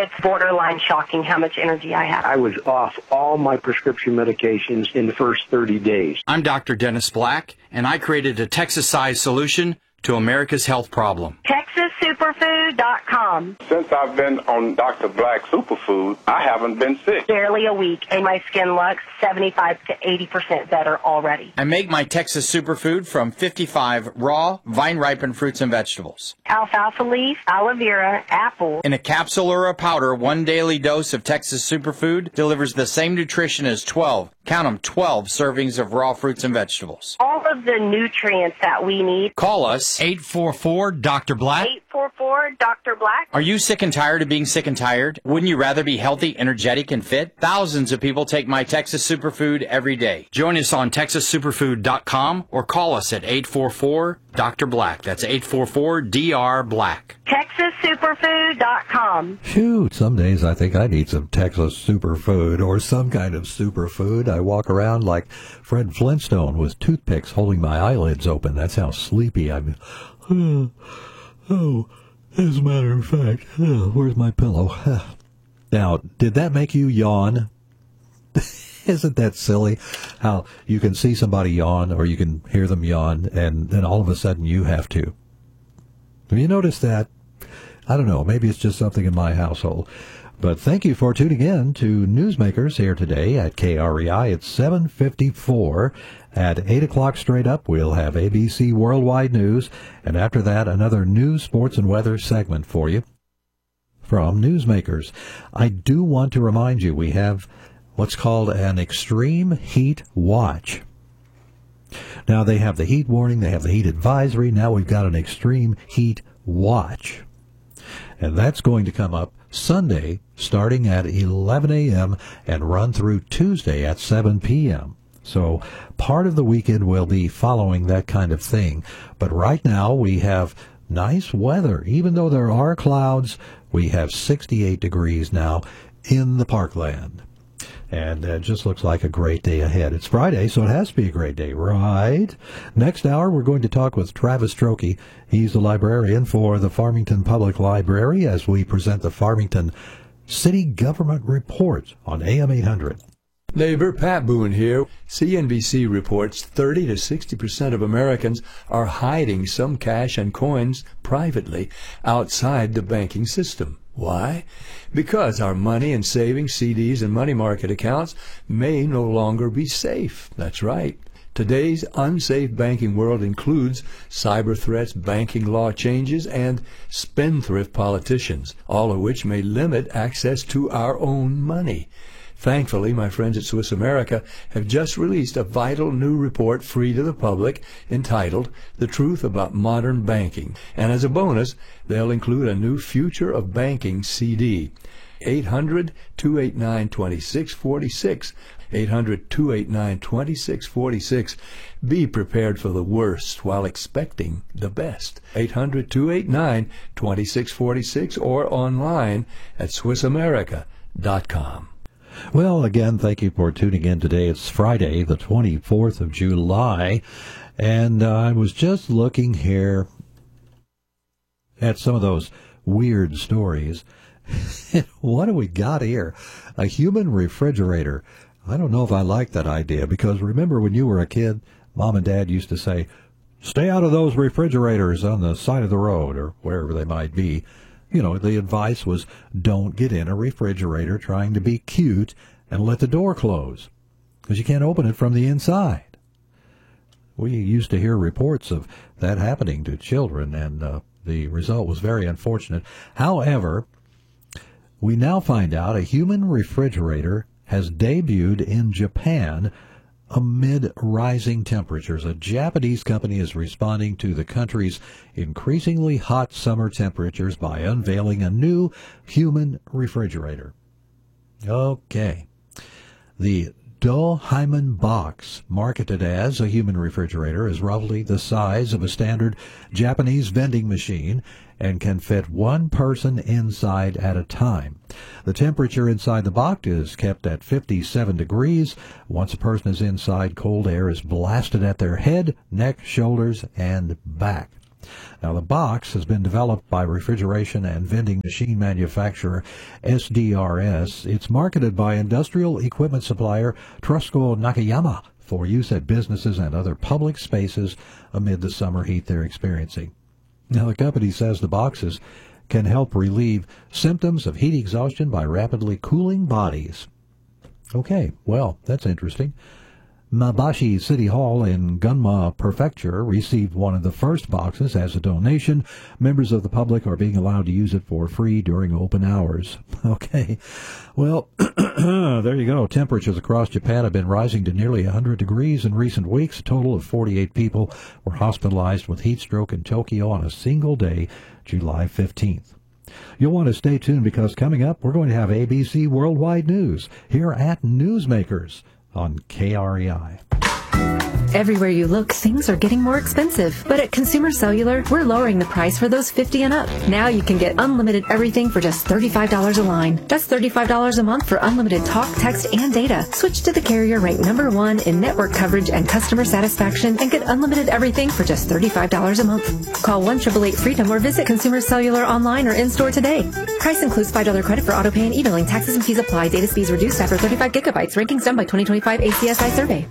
It's borderline shocking how much energy I have. I was off all my prescription medications in the first 30 days. I'm Dr. Dennis Black, and I created a Texas-sized solution to America's health problem. TexasSuperfood.com. Since I've been on Dr. Black Superfood, I haven't been sick. Barely a week, and my skin looks 75 to 80% better already. I make my Texas Superfood from 55 raw, vine-ripened fruits and vegetables. Alfalfa leaf, aloe vera, apple. In a capsule or a powder, 1 daily dose of Texas Superfood delivers the same nutrition as 12, count them, 12 servings of raw fruits and vegetables. All of the nutrients that we need. Call us 844-DR-BLACK. 844-DR-Black. Are you sick and tired of being sick and tired? Wouldn't you rather be healthy, energetic, and fit? Thousands of people take my Texas Superfood every day. Join us on TexasSuperfood.com or call us at 844-DR-BLACK. That's 844-DR-BLACK. TexasSuperfood.com. Shoot, some days I think I need some Texas Superfood or some kind of superfood. I walk around like Fred Flintstone with toothpicks holding my eyelids open. That's how sleepy I'm. Oh, as a matter of fact, where's my pillow? Now, did that make you yawn? Isn't that silly? How you can see somebody yawn or you can hear them yawn, and then all of a sudden you have to. Have you noticed that? I don't know. Maybe it's just something in my household. But thank you for tuning in to Newsmakers here today at KREI. It's 7:54. At 8 o'clock straight up, we'll have ABC Worldwide News. And after that, another news, sports, and weather segment for you from Newsmakers. I do want to remind you, we have what's called an extreme heat watch. Now, they have the heat warning, they have the heat advisory. Now we've got an extreme heat watch. And that's going to come up Sunday starting at 11 a.m. and run through Tuesday at 7 p.m. So part of the weekend will be following that kind of thing. But right now we have nice weather. Even though there are clouds, we have 68 degrees now in the parkland. And it just looks like a great day ahead. It's Friday, so it has to be a great day, right? Next hour, we're going to talk with Travis Strokey. He's the librarian for the Farmington Public Library as we present the Farmington City Government Report on AM 800. Neighbor Pat Boone here. CNBC reports 30 to 60% of Americans are hiding some cash and coins privately outside the banking system. Why? Because our money and savings, CDs, and money market accounts may no longer be safe. That's right. Today's unsafe banking world includes cyber threats, banking law changes, and spendthrift politicians, all of which may limit access to our own money. Thankfully, my friends at Swiss America have just released a vital new report free to the public entitled The Truth About Modern Banking. And as a bonus, they'll include a new Future of Banking CD. 800-289-2646. 800-289-2646. Be prepared for the worst while expecting the best. 800-289-2646 or online at SwissAmerica.com. Well, again, thank you for tuning in today. It's Friday, the 24th of July, and I was just looking here at some of those weird stories. What do we got here? A human refrigerator. I don't know if I like that idea, because remember when you were a kid, Mom and Dad used to say, stay out of those refrigerators on the side of the road, or wherever they might be. You know, the advice was don't get in a refrigerator trying to be cute and let the door close, because you can't open it from the inside. We used to hear reports of that happening to children, and the result was very unfortunate. However, we now find out a human refrigerator has debuted in Japan amid rising temperatures. A Japanese company is responding to the country's increasingly hot summer temperatures by unveiling a new human refrigerator. Okay. The Dohyman box, marketed as a human refrigerator, is roughly the size of a standard Japanese vending machine and can fit one person inside at a time. The temperature inside the box is kept at 57 degrees. Once a person is inside, cold air is blasted at their head, neck, shoulders, and back. Now, the box has been developed by refrigeration and vending machine manufacturer SDRS. It's marketed by industrial equipment supplier Trusco Nakayama for use at businesses and other public spaces amid the summer heat they're experiencing. Now, the company says the boxes can help relieve symptoms of heat exhaustion by rapidly cooling bodies. Okay, well, that's interesting. Mabashi City Hall in Gunma Prefecture received one of the first boxes as a donation. Members of the public are being allowed to use it for free during open hours. Okay, well, there you go. Temperatures across Japan have been rising to nearly 100 degrees in recent weeks. A total of 48 people were hospitalized with heat stroke in Tokyo on a single day, July 15th. You'll want to stay tuned because coming up, we're going to have ABC Worldwide News here at Newsmakers on KREI. Everywhere you look, things are getting more expensive. But at Consumer Cellular, we're lowering the price for those 50 and up. Now you can get unlimited everything for just $35 a line. That's $35 a month for unlimited talk, text, and data. Switch to the carrier ranked #1 in network coverage and customer satisfaction and get unlimited everything for just $35 a month. Call 1-888-FREEDOM or visit Consumer Cellular online or in-store today. Price includes $5 credit for autopay and e-billing. Taxes and fees apply. Data speeds reduced after 35 gigabytes. Rankings done by 2025 ACSI survey.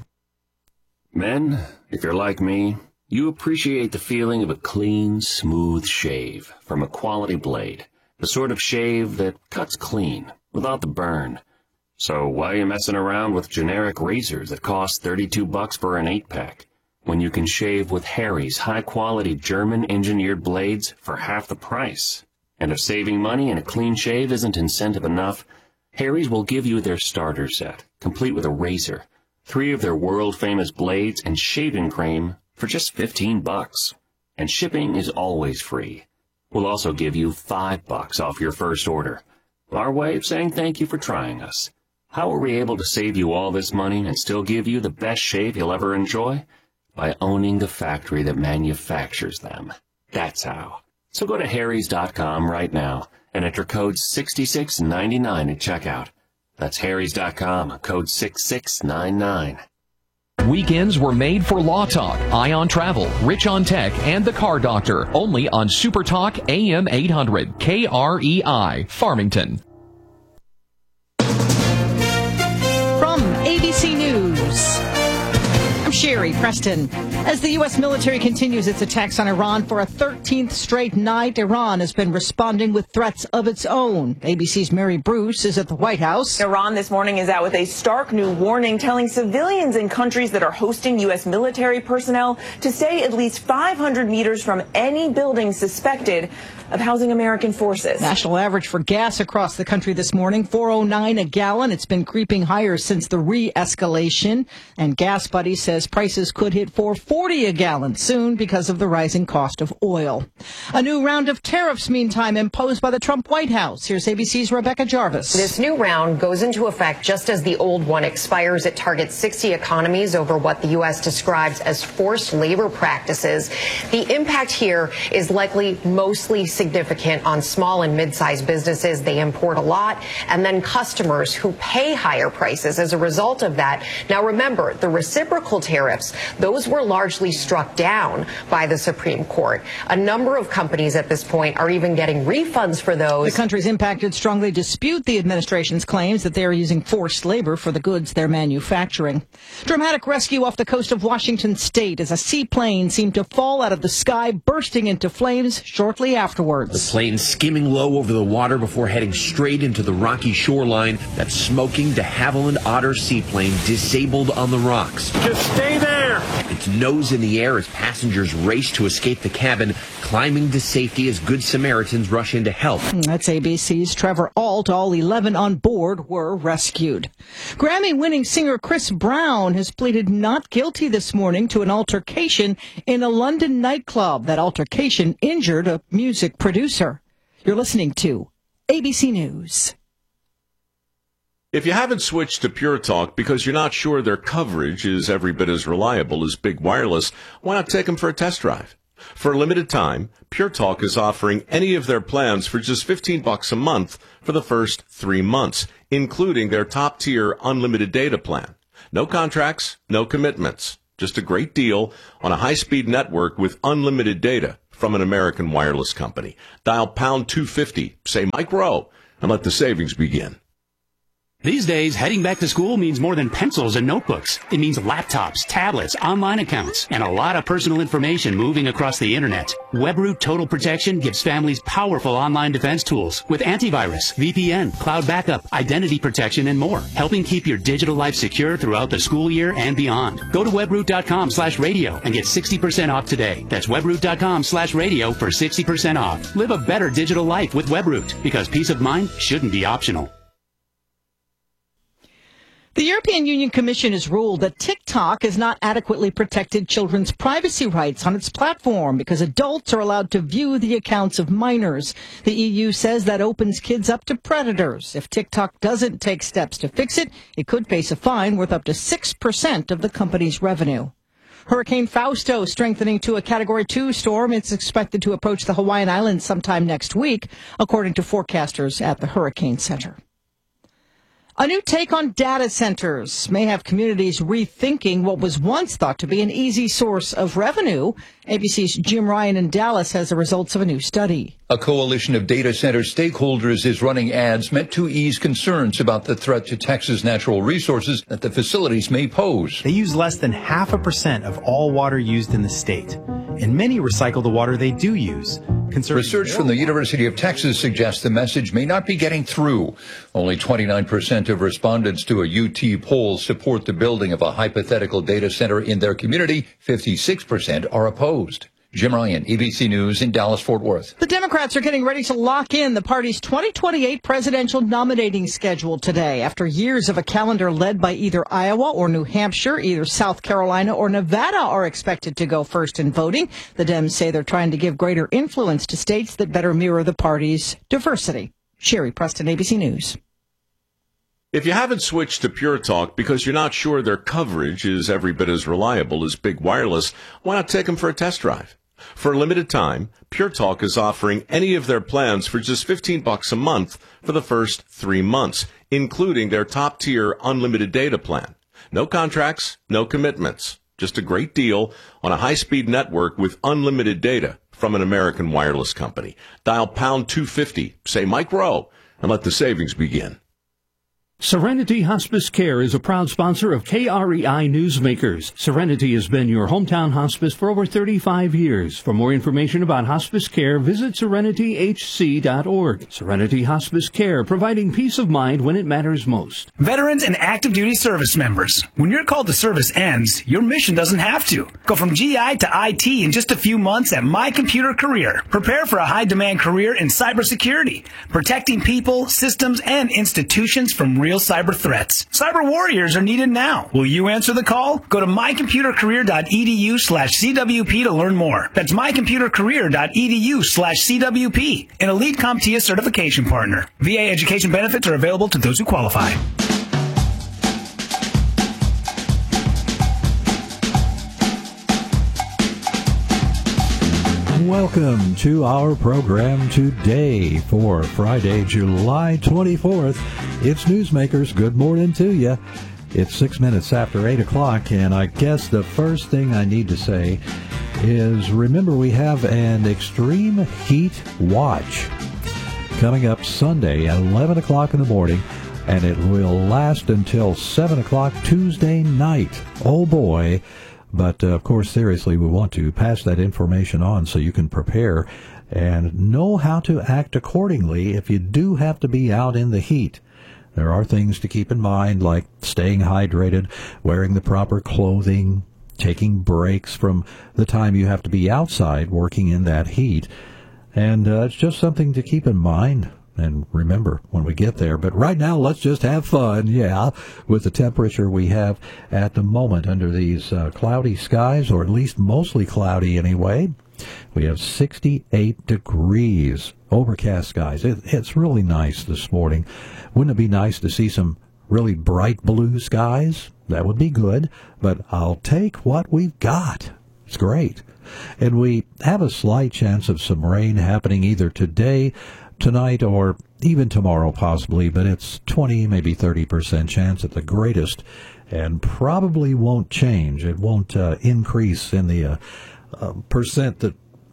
Men, if you're like me, you appreciate the feeling of a clean, smooth shave from a quality blade. The sort of shave that cuts clean, without the burn. So why are you messing around with generic razors that cost $32 for an 8-pack, when you can shave with Harry's high-quality German-engineered blades for half the price? And if saving money and a clean shave isn't incentive enough, Harry's will give you their starter set, complete with a razor, 3 of their world-famous blades, and shaving cream for just $15. And shipping is always free. We'll also give you $5 off your first order. Our way of saying thank you for trying us. How are we able to save you all this money and still give you the best shave you'll ever enjoy? By owning the factory that manufactures them. That's how. So go to harrys.com right now and enter code 6699 at checkout. That's harrys.com, code 6699. Weekends were made for Law Talk, Ion Travel, Rich on Tech, and The Car Doctor, only on Super Talk AM 800, KREI, Farmington. From ABC News, I'm Sherry Preston. As the U.S. military continues its attacks on Iran for a 13th straight night, Iran has been responding with threats of its own. ABC's Mary Bruce is at the White House. Iran this morning is out with a stark new warning telling civilians in countries that are hosting U.S. military personnel to stay at least 500 meters from any building suspected of housing American forces. National average for gas across the country this morning, $4.09 a gallon. It's been creeping higher since the re-escalation. And Gas Buddy says prices could hit $4.40 a gallon soon because of the rising cost of oil. A new round of tariffs, meantime, imposed by the Trump White House. Here's ABC's Rebecca Jarvis. This new round goes into effect just as the old one expires. It targets 60 economies over what the U.S. describes as forced labor practices. The impact here is likely mostly significant on small and mid-sized businesses. They import a lot, and then customers who pay higher prices as a result of that. Now, remember, the reciprocal tariffs, those were largely struck down by the Supreme Court. A number of companies at this point are even getting refunds for those. The countries impacted strongly dispute the administration's claims that they are using forced labor for the goods they're manufacturing. Dramatic rescue off the coast of Washington state as a seaplane seemed to fall out of the sky, bursting into flames shortly afterwards. The plane skimming low over the water before heading straight into the rocky shoreline. That smoking de Havilland Otter seaplane disabled on the rocks. Just stay there! Its nose in the air as passengers race to escape the cabin, climbing to safety as Good Samaritans rush in to help. That's ABC's Trevor Ault. All 11 on board were rescued. Grammy-winning singer Chris Brown has pleaded not guilty this morning to an altercation in a London nightclub. That altercation injured a music producer. You're listening to ABC News. If you haven't switched to Pure Talk because you're not sure their coverage is every bit as reliable as Big Wireless, why not take them for a test drive? For a limited time, Pure Talk is offering any of their plans for just $15 a month for the first 3 months, including their top-tier unlimited data plan. No contracts, no commitments. Just a great deal on a high-speed network with unlimited data from an American Wireless company. Dial pound 250, say Mike Rowe, and let the savings begin. These days, heading back to school means more than pencils and notebooks. It means laptops, tablets, online accounts, and a lot of personal information moving across the internet. WebRoot Total Protection gives families powerful online defense tools with antivirus, VPN, cloud backup, identity protection, and more, helping keep your digital life secure throughout the school year and beyond. Go to webroot.com/radio and get 60% off today. That's webroot.com/radio for 60% off. Live a better digital life with WebRoot, because peace of mind shouldn't be optional. The European Union Commission has ruled that TikTok has not adequately protected children's privacy rights on its platform because adults are allowed to view the accounts of minors. The EU says that opens kids up to predators. If TikTok doesn't take steps to fix it, it could face a fine worth up to 6% of the company's revenue. Hurricane Fausto strengthening to a Category 2 storm. It's expected to approach the Hawaiian Islands sometime next week, according to forecasters at the Hurricane Center. A new take on data centers may have communities rethinking what was once thought to be an easy source of revenue. ABC's Jim Ryan in Dallas has the results of a new study. A coalition of data center stakeholders is running ads meant to ease concerns about the threat to Texas natural resources that the facilities may pose. They use less than 0.5% of all water used in the state, and many recycle the water they do use. Research from the University of Texas suggests the message may not be getting through. Only 29% of respondents to a UT poll support the building of a hypothetical data center in their community. 56% are opposed. Jim Ryan, ABC News in Dallas-Fort Worth. The Democrats are getting ready to lock in the party's 2028 presidential nominating schedule today. After years of a calendar led by either Iowa or New Hampshire, either South Carolina or Nevada are expected to go first in voting. The Dems say they're trying to give greater influence to states that better mirror the party's diversity. Sherry Preston, ABC News. If you haven't switched to Pure Talk because you're not sure their coverage is every bit as reliable as Big Wireless, why not take them for a test drive? For a limited time, Pure Talk is offering any of their plans for just $15 a month for the first 3 months, including their top-tier unlimited data plan. No contracts, no commitments. Just a great deal on a high-speed network with unlimited data from an American Wireless company. Dial pound 250, say Mike Rowe, and let the savings begin. Serenity Hospice Care is a proud sponsor of KREI Newsmakers. Serenity has been your hometown hospice for over 35 years. For more information about hospice care, visit serenityhc.org. Serenity Hospice Care, providing peace of mind when it matters most. Veterans and active duty service members, when your call to service ends, your mission doesn't have to. Go from GI to IT in just a few months at My Computer Career. Prepare for a high-demand career in cybersecurity, protecting people, systems, and institutions from real cyber threats. Cyber warriors are needed now. Will you answer the call? Go to mycomputercareer.edu/CWP to learn more. That's mycomputercareer.edu/CWP, an elite CompTIA certification partner. VA education benefits are available to those who qualify. Welcome to our program today for Friday, July 24th. It's Newsmakers. Good morning to you. It's 6 minutes after 8 o'clock, and I guess the first thing I need to say is remember we have an extreme heat watch coming up Sunday at 11 o'clock in the morning, and it will last until 7 o'clock Tuesday night. Oh, boy. But, of course, seriously, we want to pass that information on so you can prepare and know how to act accordingly if you do have to be out in the heat. There are things to keep in mind, like staying hydrated, wearing the proper clothing, taking breaks from the time you have to be outside working in that heat. And it's just something to keep in mind and remember when we get there. But right now, let's just have fun, with the temperature we have at the moment under these cloudy skies, or at least mostly cloudy anyway. We have 68 degrees, overcast skies. It's really nice this morning. Wouldn't it be nice to see some really bright blue skies? That would be good, but I'll take what we've got. It's great. And we have a slight chance of some rain happening either today, tonight, or even tomorrow possibly, but it's 20, maybe 30% chance at the greatest, and probably won't change. It won't increase in the percent that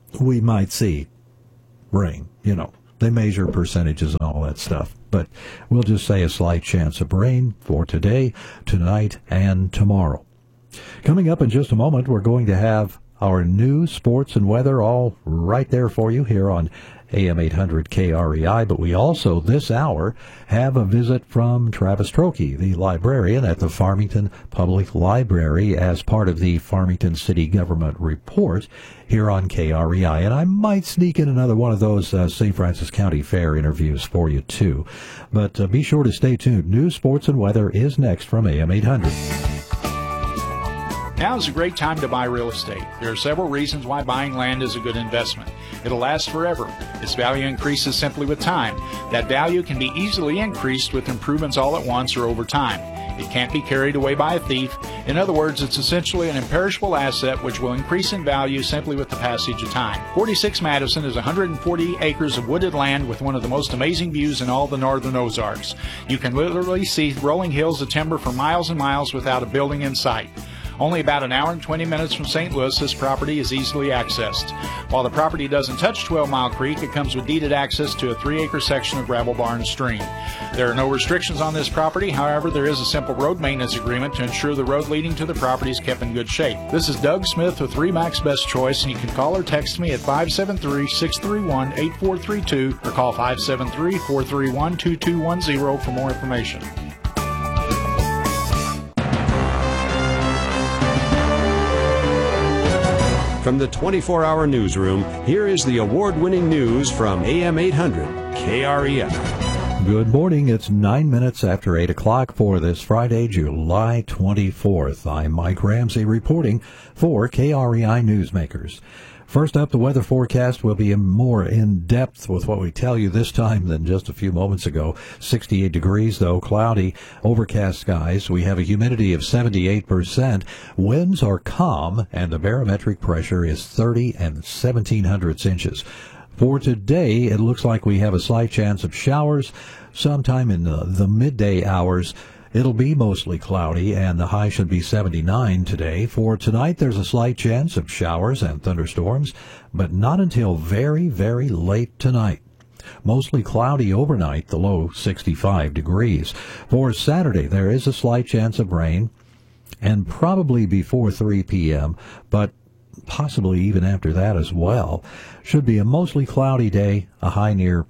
we might see rain. You know, they measure percentages and all that stuff. But we'll just say a slight chance of rain for today, tonight, and tomorrow. Coming up in just a moment, we're going to have our news, sports, and weather all right there for you here on AM 800 KREI. But we also, this hour, have a visit from Travis Trokey, the librarian at the Farmington Public Library, as part of the Farmington City Government Report here on KREI. And I might sneak in another one of those St. Francis County Fair interviews for you, too. But be sure to stay tuned. News, sports, and weather is next from AM 800. Now is a great time to buy real estate. There are several reasons why buying land is a good investment. It'll last forever. Its value increases simply with time. That value can be easily increased with improvements all at once or over time. It can't be carried away by a thief. In other words, it's essentially an imperishable asset which will increase in value simply with the passage of time. 46 Madison is 140 acres of wooded land with one of the most amazing views in all the northern Ozarks. You can literally see rolling hills of timber for miles and miles without a building in sight. Only about an hour and 20 minutes from St. Louis, this property is easily accessed. While the property doesn't touch 12 Mile Creek, it comes with deeded access to a 3-acre section of Gravel Barn Stream. There are no restrictions on this property. However, there is a simple road maintenance agreement to ensure the road leading to the property is kept in good shape. This is Doug Smith with RE/MAX Best Choice, and you can call or text me at 573-631-8432 or call 573-431-2210 for more information. From the 24-hour newsroom, here is the award-winning news from AM 800 KREI. Good morning. It's 9 minutes after 8 o'clock for this Friday, July 24th. I'm Mike Ramsey reporting for KREI Newsmakers. First up, the weather forecast will be more in-depth with what we tell you this time than just a few moments ago. 68 degrees, though, cloudy, overcast skies. We have a humidity of 78%. Winds are calm, and the barometric pressure is 30 17/100 inches. For today, it looks like we have a slight chance of showers sometime in the midday hours. It'll be mostly cloudy, and the high should be 79 today. For tonight, there's a slight chance of showers and thunderstorms, but not until very, very late tonight. Mostly cloudy overnight, the low 65 degrees. For Saturday, there is a slight chance of rain, and probably before 3 p.m., but possibly even after that as well. Should be a mostly cloudy day, a high near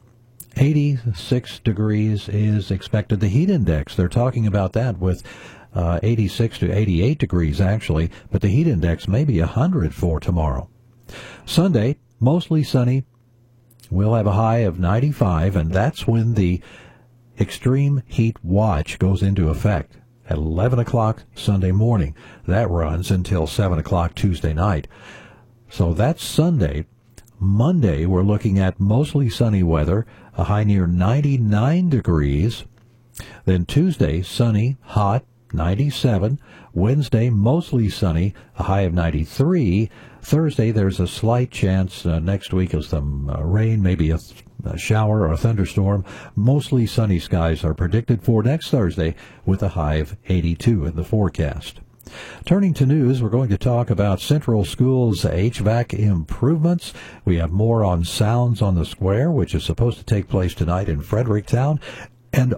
86 degrees is expected. The heat index, they're talking about that with 86 to 88 degrees actually, but the heat index may be 100 for tomorrow. Sunday, mostly sunny. We'll have a high of 95, and that's when the extreme heat watch goes into effect at 11 o'clock Sunday morning. That runs until 7 o'clock Tuesday night. So that's Sunday. Monday, we're looking at mostly sunny weather, a high near 99 degrees. Then Tuesday, sunny, hot, 97. Wednesday, mostly sunny, a high of 93. Thursday, there's a slight chance next week of some rain, maybe a shower or a thunderstorm. Mostly sunny skies are predicted for next Thursday with a high of 82 in the forecast. Turning to news, we're going to talk about Central School's HVAC improvements. We have more on Sounds on the Square, which is supposed to take place tonight in Fredericktown. And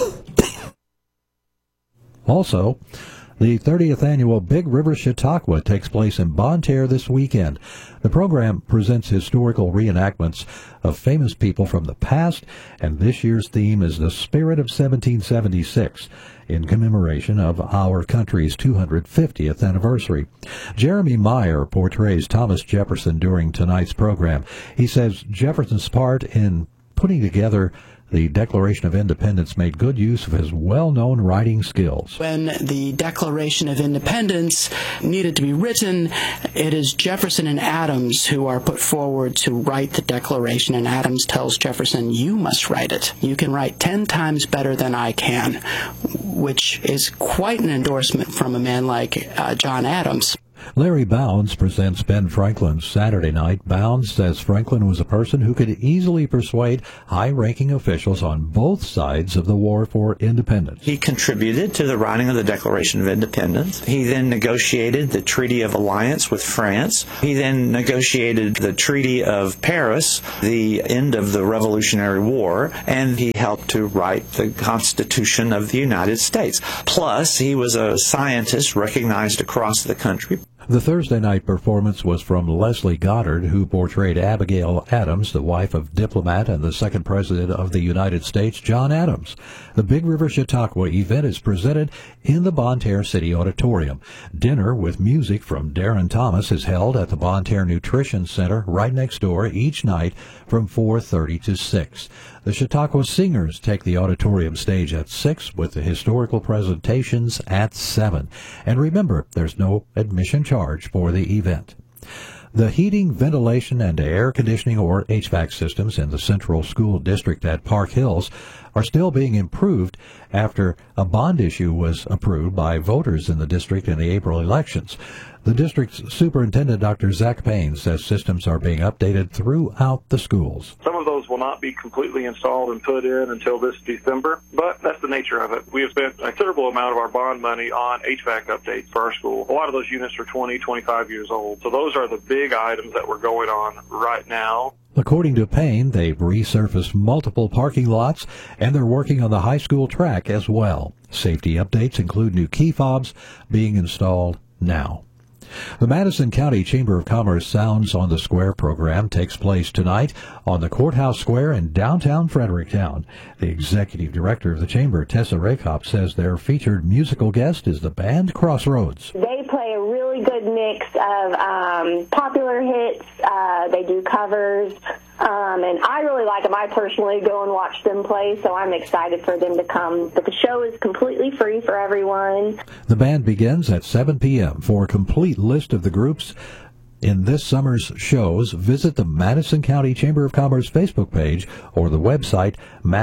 also, the 30th annual Big River Chautauqua takes place in Bonne Terre this weekend. The program presents historical reenactments of famous people from the past, and this year's theme is the spirit of 1776, in commemoration of our country's 250th anniversary. Jeremy Meyer portrays Thomas Jefferson during tonight's program. He says Jefferson's part in putting together the Declaration of Independence made good use of his well-known writing skills. When the Declaration of Independence needed to be written, it is Jefferson and Adams who are put forward to write the Declaration, and Adams tells Jefferson, "You must write it. You can write 10 times better than I can," which is quite an endorsement from a man like John Adams. Larry Bounds presents Ben Franklin's Saturday Night. Bounds says Franklin was a person who could easily persuade high-ranking officials on both sides of the war for independence. He contributed to the writing of the Declaration of Independence. He then negotiated the Treaty of Alliance with France. He then negotiated the Treaty of Paris, the end of the Revolutionary War, and he helped to write the Constitution of the United States. Plus, he was a scientist recognized across the country. The Thursday night performance was from Leslie Goddard, who portrayed Abigail Adams, the wife of diplomat and the second president of the United States, John Adams. The Big River Chautauqua event is presented in the Bonne Terre City Auditorium. Dinner with music from Darren Thomas is held at the Bonne Terre Nutrition Center right next door each night from 4:30 to 6. The Chautauqua Singers take the auditorium stage at 6 with the historical presentations at 7. And remember, there's no admission charge for the event. The heating, ventilation, and air conditioning, or HVAC systems in the Central School District at Park Hills are still being improved after a bond issue was approved by voters in the district in the April elections. The district's superintendent, Dr. Zach Payne, says systems are being updated throughout the schools. Some of those will not be completely installed and put in until this December, but that's the nature of it. We have spent a considerable amount of our bond money on HVAC updates for our school. A lot of those units are 20, 25 years old. So those are the big items that we're going on right now. According to Payne, they've resurfaced multiple parking lots, and they're working on the high school track as well. Safety updates include new key fobs being installed now. The Madison County Chamber of Commerce Sounds on the Square program takes place tonight on the Courthouse Square in downtown Fredericktown. The executive director of the chamber, Tessa Rakop, says their featured musical guest is the band Crossroads. They play a really good mix of popular hits. They do covers. And I really like them. I personally go and watch them play, so I'm excited for them to come. But the show is completely free for everyone. The band begins at 7 p.m. For a complete list of the groups in this summer's shows, visit the Madison County Chamber of Commerce Facebook page or the website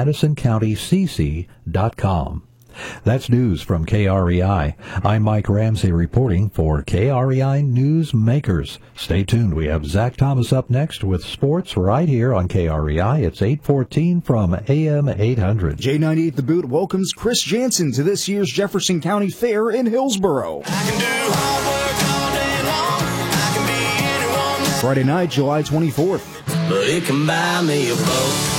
madisoncountycc.com. That's news from KREI. I'm Mike Ramsey reporting for KREI Newsmakers. Stay tuned. We have Zach Thomas up next with sports right here on KREI. It's 8:14 from AM 800. J98 The Boot welcomes Chris Jansen to this year's Jefferson County Fair in Hillsboro. Friday night, July 24th. But it can buy me a boat.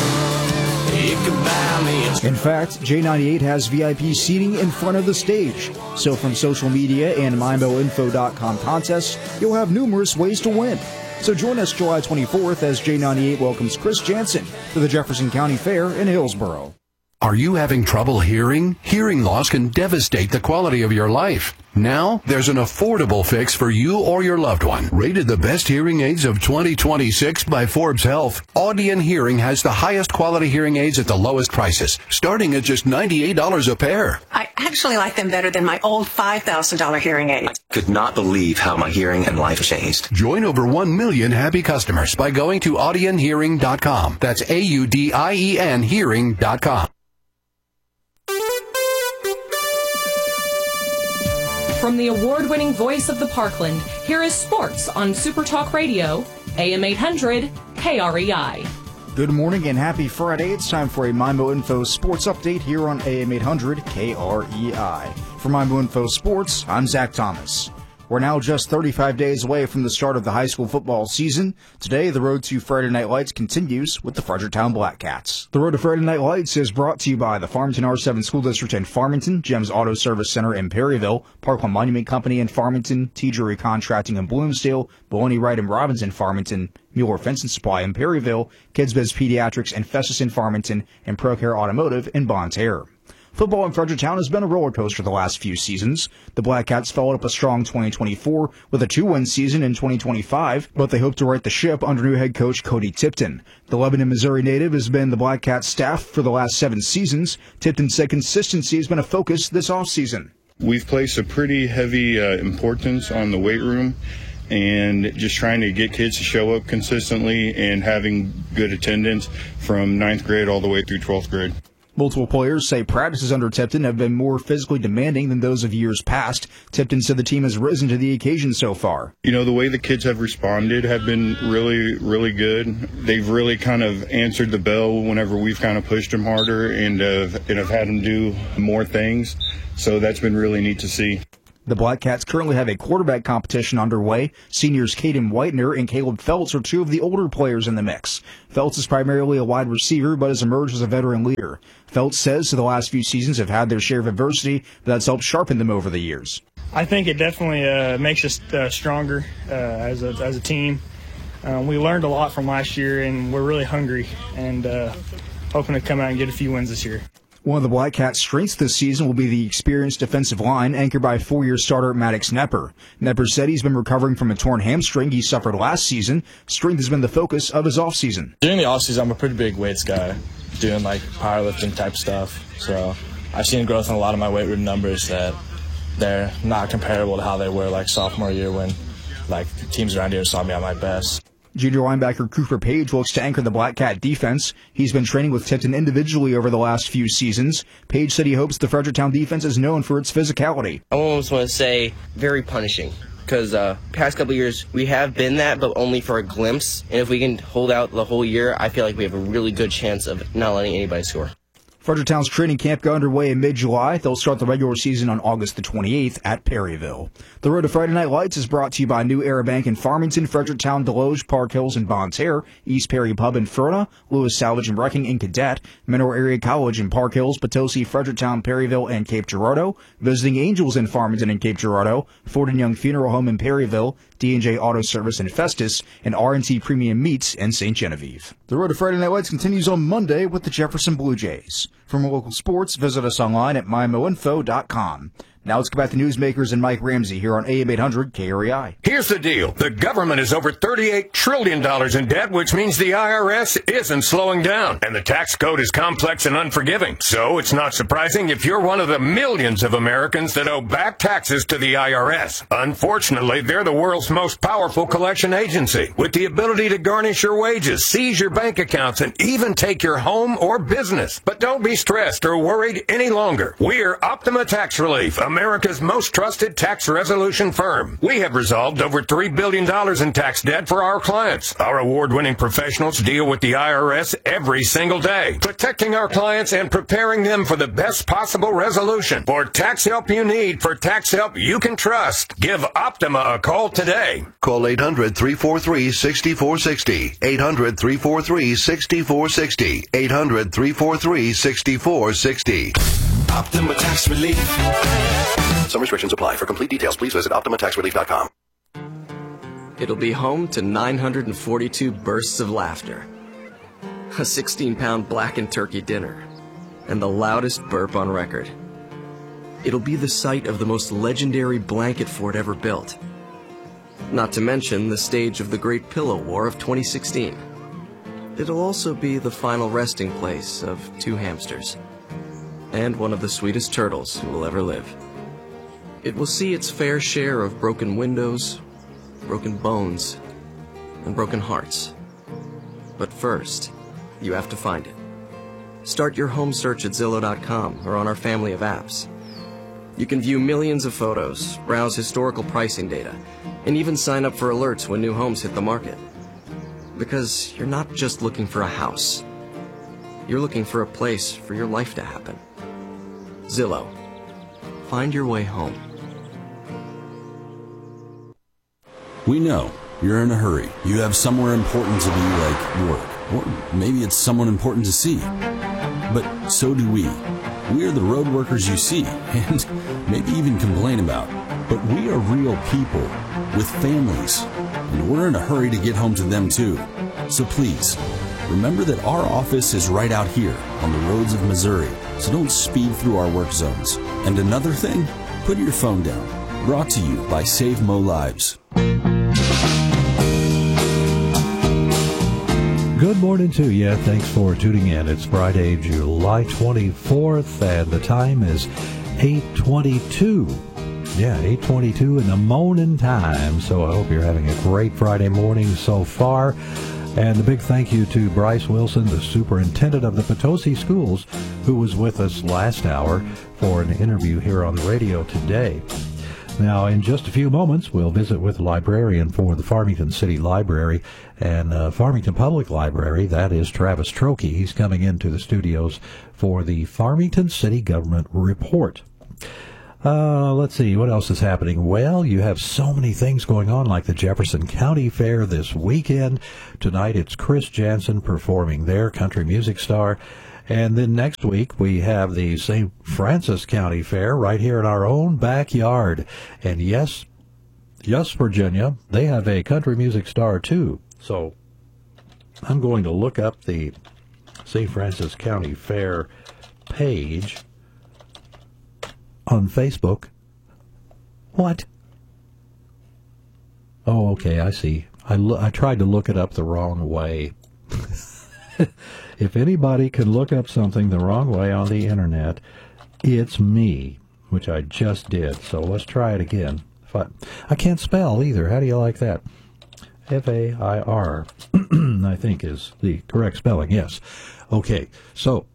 In fact, J98 has VIP seating in front of the stage. So from social media and MyMoInfo.com contests, you'll have numerous ways to win. So join us July 24th as J98 welcomes Chris Jansen to the Jefferson County Fair in Hillsboro. Are you having trouble hearing? Hearing loss can devastate the quality of your life. Now, there's an affordable fix for you or your loved one. Rated the best hearing aids of 2026 by Forbes Health, Audion Hearing has the highest quality hearing aids at the lowest prices, starting at just $98 a pair. I actually like them better than my old $5,000 hearing aid. I could not believe how my hearing and life changed. Join over 1 million happy customers by going to audionhearing.com. That's AUDIEN hearing.com. From the award-winning voice of the Parkland, here is sports on Super Talk Radio, AM 800, KREI. Good morning and happy Friday. It's time for a MyMo Info Sports Update here on AM 800, KREI. For MyMo Info Sports, I'm Zach Thomas. We're now just 35 days away from the start of the high school football season. Today, the road to Friday Night Lights continues with the Fredericktown Black Cats. The road to Friday Night Lights is brought to you by the Farmington R7 School District in Farmington, Gems Auto Service Center in Perryville, Parkland Monument Company in Farmington, T. Drury Contracting in Bloomsdale, Bologna Wright and Robbins in Farmington, Mueller Fence and Supply in Perryville, Kids Biz Pediatrics and Festus in Farmington, and ProCare Automotive in Bonne Terre. Football in Fredericktown has been a roller coaster the last few seasons. The Black Cats followed up a strong 2024 with a 2-win season in 2025, but they hope to right the ship under new head coach Cody Tipton. The Lebanon, Missouri native has been the Black Cats staff for the last 7 seasons. Tipton said consistency has been a focus this offseason. We've placed a pretty heavy importance on the weight room and just trying to get kids to show up consistently and having good attendance from 9th grade all the way through 12th grade. Multiple players say practices under Tipton have been more physically demanding than those of years past. Tipton said the team has risen to the occasion so far. You know, the way the kids have responded have been really, really good. They've really kind of answered the bell whenever we've kind of pushed them harder and have had them do more things. So that's been really neat to see. The Black Cats currently have a quarterback competition underway. Seniors Caden Whitener and Caleb Feltz are two of the older players in the mix. Feltz is primarily a wide receiver, but has emerged as a veteran leader. Feltz says the last few seasons have had their share of adversity, but that's helped sharpen them over the years. I think it definitely makes us stronger as a team. We learned a lot from last year, and we're really hungry and hoping to come out and get a few wins this year. One of the Black Cats' strengths this season will be the experienced defensive line anchored by four-year starter Maddox Nepper. Nepper said he's been recovering from a torn hamstring he suffered last season. Strength has been the focus of his offseason. During the offseason, I'm a pretty big weights guy, doing like powerlifting type stuff. So I've seen growth in a lot of my weight room numbers that they're not comparable to how they were like sophomore year when like teams around here saw me at my best. Junior linebacker Cooper Page looks to anchor the Black Cat defense. He's been training with Tipton individually over the last few seasons. Page said he hopes the Fredericktown defense is known for its physicality. I almost want to say very punishing because past couple of years we have been that, but only for a glimpse. And if we can hold out the whole year, I feel like we have a really good chance of not letting anybody score. Fredericktown's training camp got underway in mid-July. They'll start the regular season on August the 28th at Perryville. The Road to Friday Night Lights is brought to you by New Era Bank in Farmington, Fredericktown, Deloge, Park Hills, and Bonne Terre, East Perry Pub in Ferna, Lewis Salvage and Wrecking in Cadet, Mineral Area College in Park Hills, Potosi, Fredericktown, Perryville, and Cape Girardeau, Visiting Angels in Farmington and Cape Girardeau, Ford & Young Funeral Home in Perryville, D&J Auto Service in Festus, and R&T Premium Meats in St. Genevieve. The Road to Friday Night Lights continues on Monday with the Jefferson Blue Jays. For more local sports, visit us online at mymoinfo.com. Now let's go back to newsmakers and Mike Ramsey here on AM 800 KREI. Here's the deal. The government is over $38 trillion in debt, which means the IRS isn't slowing down. And the tax code is complex and unforgiving. So it's not surprising if you're one of the millions of Americans that owe back taxes to the IRS. Unfortunately, they're the world's most powerful collection agency, with the ability to garnish your wages, seize your bank accounts, and even take your home or business. But don't be stressed or worried any longer. We're Optima Tax Relief, America's most trusted tax resolution firm. We have resolved over $3 billion in tax debt for our clients. Our award-winning professionals deal with the IRS every single day, protecting our clients and preparing them for the best possible resolution. For tax help you need, for tax help you can trust, give Optima a call today. Call 800-343-6460. 800-343-6460. 800-343-6460. Optima Tax Relief. Some restrictions apply. For complete details, please visit OptimaTaxRelief.com. It'll be home to 942 bursts of laughter, a 16-pound blackened turkey dinner, and the loudest burp on record. It'll be the site of the most legendary blanket fort ever built, not to mention the stage of the Great Pillow War of 2016. It'll also be the final resting place of two hamsters, and one of the sweetest turtles who will ever live. It will see its fair share of broken windows, broken bones, and broken hearts. But first, you have to find it. Start your home search at Zillow.com or on our family of apps. You can view millions of photos, browse historical pricing data, and even sign up for alerts when new homes hit the market. Because you're not just looking for a house. You're looking for a place for your life to happen. Zillow. Find your way home. We know you're in a hurry. You have somewhere important to be, like work. Or maybe it's someone important to see. But so do we. We are the road workers you see, and maybe even complain about. But we are real people with families, and we're in a hurry to get home to them too. So please, remember that our office is right out here on the roads of Missouri, so don't speed through our work zones. And another thing, put your phone down. Brought to you by Save Mo Lives. Good morning to you. Thanks for tuning in. It's Friday, July 24th, and the time is 8:22. Yeah, 8:22 in the morning time. So I hope you're having a great Friday morning so far. And a big thank you to Bryce Wilson, the superintendent of the Potosi Schools, who was with us last hour for an interview here on the radio today. Now, in just a few moments, we'll visit with the librarian for the Farmington City Library and Farmington Public Library. That is Travis Trokey. He's coming into the studios for the Farmington City Government Report. Let's see, what else is happening? Well, you have so many things going on, like the Jefferson County Fair this weekend. Tonight it's Chris Jansen performing there, country music star. And then next week we have the St. Francis County Fair right here in our own backyard. And yes, Virginia, they have a country music star too. So I'm going to look up the St. Francis County Fair page on Facebook. What? Oh, okay, I see. I tried to look it up the wrong way. If anybody can look up something the wrong way on the internet, it's me, which I just did. So let's try it again. I can't spell either. How do you like that? F-A-I-R, I think is the correct spelling, yes. Okay, so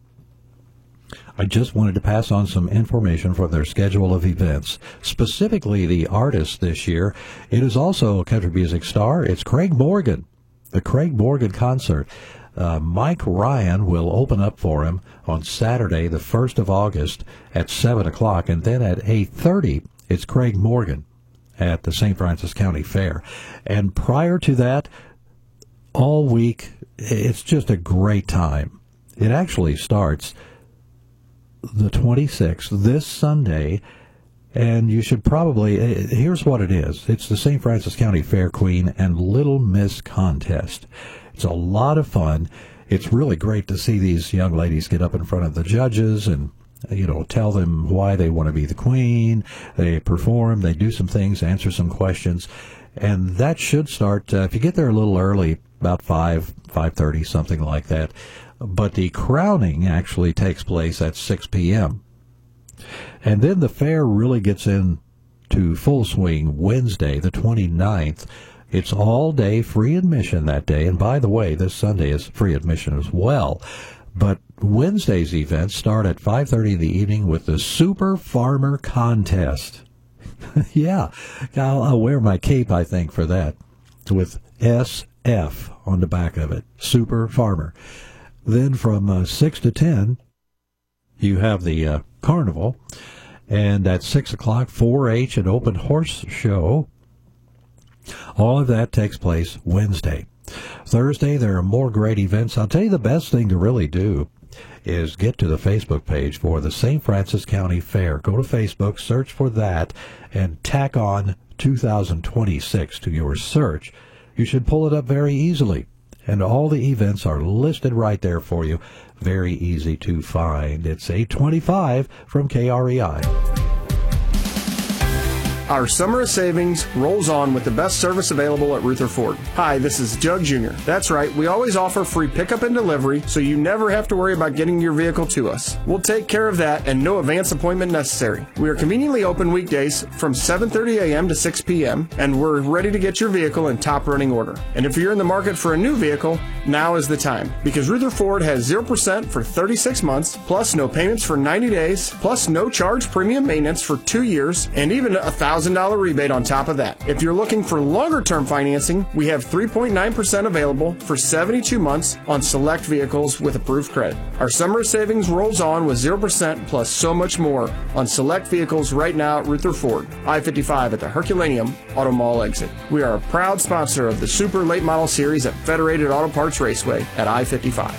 I just wanted to pass on some information for their schedule of events. Specifically, the artist this year, it is also a country music star. It's Craig Morgan, the Craig Morgan concert. Mike Ryan will open up for him on Saturday, the 1st of August at 7 o'clock, and then at 8:30, it's Craig Morgan at the St. Francis County Fair. And prior to that, all week, it's just a great time. It actually starts the 26th, this Sunday, and you should probably, here's what it is. It's the St. Francis County Fair Queen and Little Miss Contest. It's a lot of fun. It's really great to see these young ladies get up in front of the judges and, tell them why they want to be the queen. They perform, they do some things, answer some questions, and that should start, if you get there a little early, about 5:30, something like that. But the crowning actually takes place at 6 p.m. And then the fair really gets into full swing Wednesday, the 29th. It's all day free admission that day. And by the way, this Sunday is free admission as well. But Wednesday's events start at 5:30 in the evening with the Super Farmer Contest. Yeah, I'll wear my cape, I think, for that, with SF on the back of it, Super Farmer. Then from 6 to 10, you have the carnival, and at 6 o'clock, 4-H and open horse show. All of that takes place Wednesday. Thursday, there are more great events. I'll tell you the best thing to really do is get to the Facebook page for the St. Francis County Fair. Go to Facebook, search for that, and tack on 2026 to your search. You should pull it up very easily. And all the events are listed right there for you. Very easy to find. It's 8:25 from KREI. Our summer of savings rolls on with the best service available at Ruther Ford. Hi, this is Doug Jr. That's right, we always offer free pickup and delivery, so you never have to worry about getting your vehicle to us. We'll take care of that and no advance appointment necessary. We are conveniently open weekdays from 7:30 a.m. to 6 p.m., and we're ready to get your vehicle in top running order. And if you're in the market for a new vehicle, now is the time, because Ruther Ford has 0% for 36 months, plus no payments for 90 days, plus no charge premium maintenance for 2 years, and even $1,000 rebate on top of that. If you're looking for longer-term financing, we have 3.9% available for 72 months on select vehicles with approved credit. Our summer savings rolls on with 0% plus so much more on select vehicles right now at Ruther Ford, I-55 at the Herculaneum Auto Mall exit. We are a proud sponsor of the Super Late Model Series at Federated Auto Parts Raceway at I-55.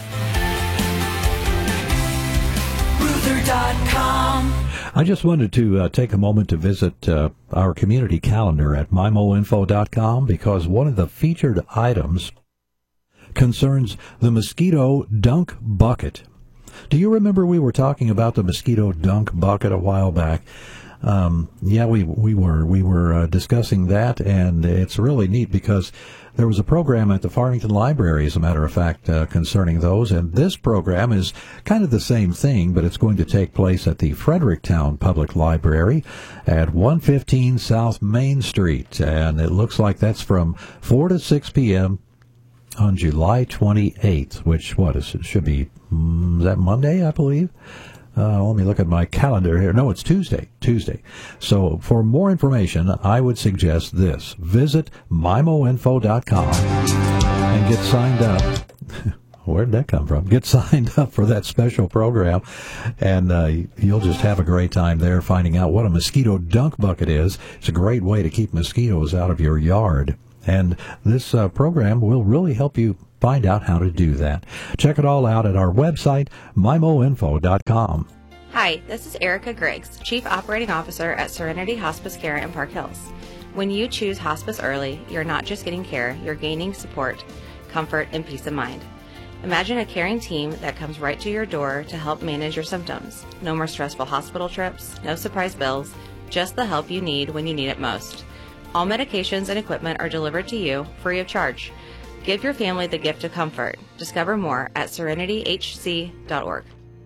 Ruther.com. I just wanted to take a moment to visit our community calendar at mymoinfo.com because one of the featured items concerns the Mosquito Dunk Bucket. Do you remember we were talking about the Mosquito Dunk Bucket a while back? Yeah, we were discussing that, and it's really neat because there was a program at the Farmington Library, as a matter of fact, concerning those, and this program is kind of the same thing, but it's going to take place at the Fredericktown Public Library at 115 South Main Street, and it looks like that's from 4 to 6 p.m., on July 28th, which, it should be, is that Monday, I believe? Let me look at my calendar here. No, it's Tuesday. So for more information, I would suggest this. Visit MIMOinfo.com and get signed up. Where'd that come from? Get signed up for that special program, and you'll just have a great time there finding out what a mosquito dunk bucket is. It's a great way to keep mosquitoes out of your yard. And this program will really help you find out how to do that. Check it all out at our website, MIMOinfo.com. Hi, this is Erica Griggs, Chief Operating Officer at Serenity Hospice Care in Park Hills. When you choose hospice early, you're not just getting care, you're gaining support, comfort, and peace of mind. Imagine a caring team that comes right to your door to help manage your symptoms. No more stressful hospital trips, no surprise bills, just the help you need when you need it most. All medications and equipment are delivered to you free of charge. Give your family the gift of comfort. Discover more at serenityhc.org.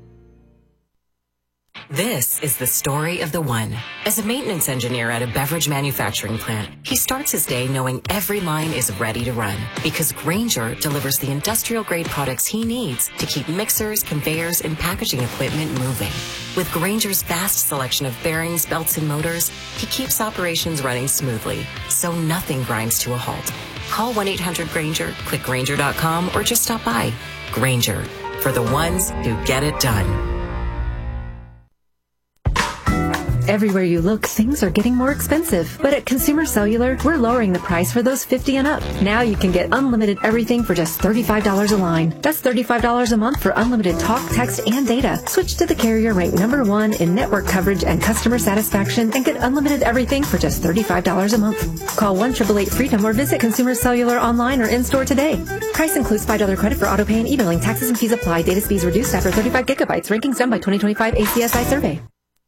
This is the story of the one. As a maintenance engineer at a beverage manufacturing plant, he starts his day knowing every line is ready to run because Grainger delivers the industrial-grade products he needs to keep mixers, conveyors, and packaging equipment moving. With Grainger's vast selection of bearings, belts, and motors, he keeps operations running smoothly, so nothing grinds to a halt. Call 1-800-GRAINGER, click Grainger.com, or just stop by. Grainger, for the ones who get it done. Everywhere you look, things are getting more expensive. But at Consumer Cellular, we're lowering the price for those 50 and up. Now you can get unlimited everything for just $35 a line. That's $35 a month for unlimited talk, text, and data. Switch to the carrier ranked #1 in network coverage and customer satisfaction and get unlimited everything for just $35 a month. Call 1-888-FREEDOM or visit Consumer Cellular online or in-store today. Price includes $5 credit for autopay and e-billing. Taxes and fees apply. Data speeds reduced after 35 gigabytes. Rankings done by 2025 ACSI survey.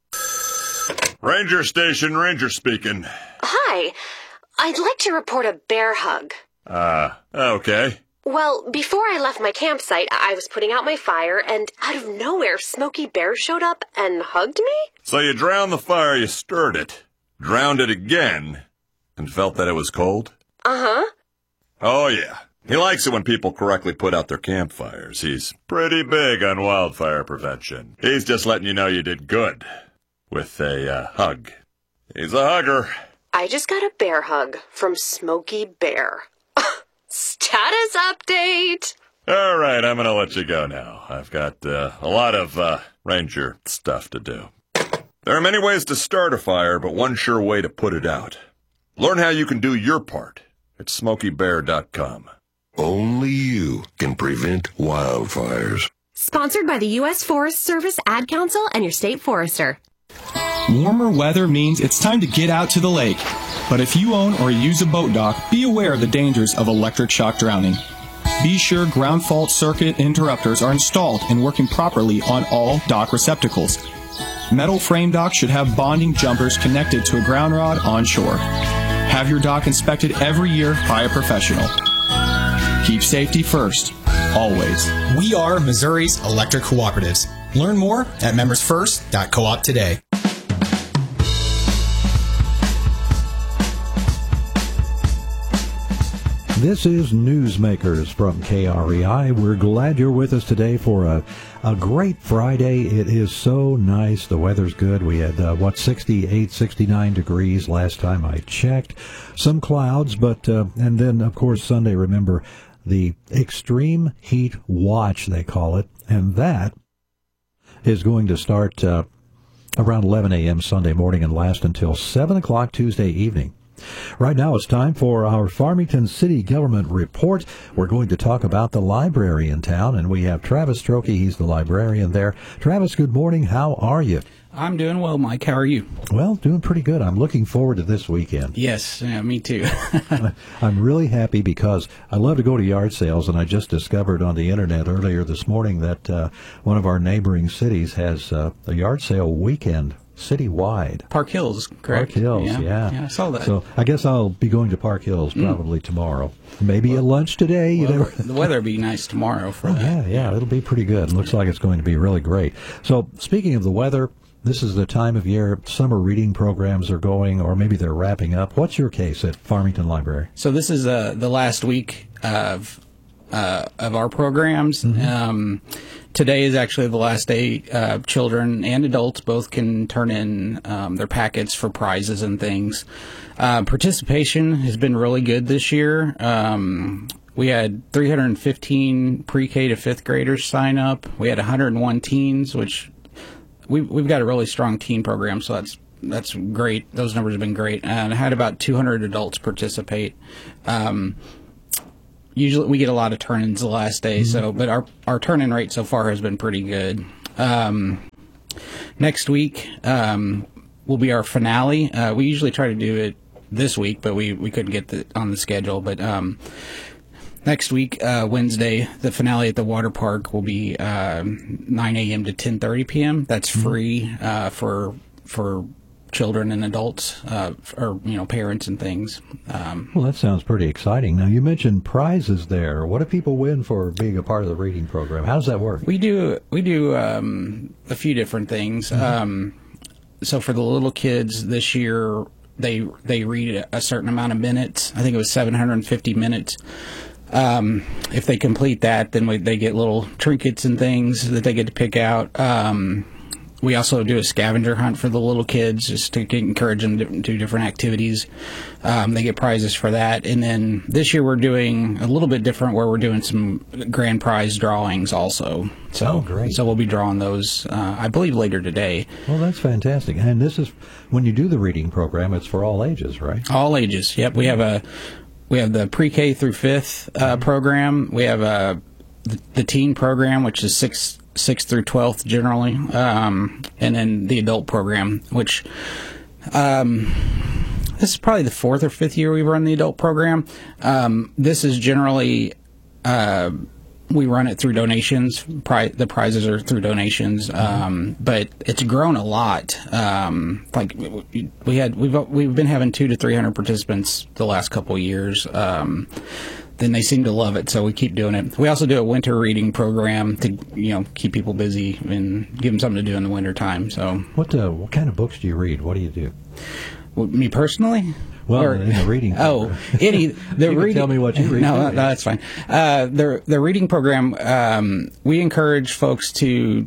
Ranger Station, Ranger speaking. Hi. I'd like to report a bear hug. Okay. Well, before I left my campsite, I was putting out my fire, and out of nowhere, Smokey Bear showed up and hugged me? So you drowned the fire, you stirred it, drowned it again, and felt that it was cold? Uh-huh. Oh, yeah. He likes it when people correctly put out their campfires. He's pretty big on wildfire prevention. He's just letting you know you did good. With a hug. He's a hugger. I just got a bear hug from Smokey Bear. Status update! All right, I'm going to let you go now. I've got a lot of ranger stuff to do. There are many ways to start a fire, but one sure way to put it out. Learn how you can do your part at SmokeyBear.com. Only you can prevent wildfires. Sponsored by the U.S. Forest Service, Ad Council, and your state forester. Warmer weather means it's time to get out to the lake. But if you own or use a boat dock, be aware of the dangers of electric shock drowning. Be sure ground fault circuit interrupters are installed and working properly on all dock receptacles. Metal frame docks should have bonding jumpers connected to a ground rod on shore. Have your dock inspected every year by a professional. Keep safety first, always. We are Missouri's electric cooperatives. Learn more at membersfirst.coop today. This is Newsmakers from KREI. We're glad you're with us today for a great Friday. It is so nice. The weather's good. We had, 68, 69 degrees last time I checked. Some clouds, but, and then, of course, Sunday, remember, the extreme heat watch, they call it, and that is going to start around 11 a.m. Sunday morning and last until 7 o'clock Tuesday evening. Right now it's time for our Farmington City Government Report. We're going to talk about the library in town, and we have Travis Strokey. He's the librarian there. Travis, good morning. How are you? I'm doing well, Mike. How are you? Well, doing pretty good. I'm looking forward to this weekend. Yes, me too. I'm really happy because I love to go to yard sales, and I just discovered on the Internet earlier this morning that one of our neighboring cities has a yard sale weekend citywide. Park Hills, correct? Park Hills, yeah. Yeah, I saw that. So I guess I'll be going to Park Hills probably tomorrow. Maybe a lunch today. The weather will be nice tomorrow for that. Yeah, it'll be pretty good. It looks like it's going to be really great. So speaking of the weather, this is the time of year summer reading programs are going, or maybe they're wrapping up. What's your case at Farmington Library? So this is the last week of of our programs. Today is actually the last day. Children and adults both can turn in their packets for prizes and things. Participation has been really good this year. We had 315 pre-K to 5th graders sign up. We had 101 teens, which we've got a really strong teen program, so that's great. Those numbers have been great. And I had about 200 adults participate. Usually we get a lot of turn-ins the last day, but our turn-in rate so far has been pretty good. Next week will be our finale. We usually try to do it this week, but we couldn't get on the schedule. But next week, Wednesday, the finale at the water park will be 9 a.m. to 10:30 p.m. That's free for children and adults, or parents and things. Well, that sounds pretty exciting. Now, you mentioned prizes there. What do people win for being a part of the reading program? How does that work? We do a few different things. So for the little kids this year, they read a certain amount of minutes. I think it was 750 minutes. If they complete that, then they get little trinkets and things that they get to pick out. We also do a scavenger hunt for the little kids just to encourage them to do different activities. They get prizes for that. And then this year we're doing a little bit different where we're doing some grand prize drawings also. So, great. So we'll be drawing those, I believe, later today. Well, that's fantastic. And this is, when you do the reading program, it's for all ages, right? All ages, yep. We have the pre-K through 5th program. We have the teen program, which is 6th through 12th generally, and then the adult program, which this is probably the 4th or 5th year we run the adult program. This is generally we run it through donations. The prizes are through donations, but it's grown a lot. Like we've been having 200 to 300 participants the last couple of years. Then they seem to love it, so we keep doing it. We also do a winter reading program to keep people busy and give them something to do in the winter time. So what kind of books do you read? What do you do? Well, me personally? Well, in the reading program. You can tell me what you read. No, that's fine. The reading program, we encourage folks to.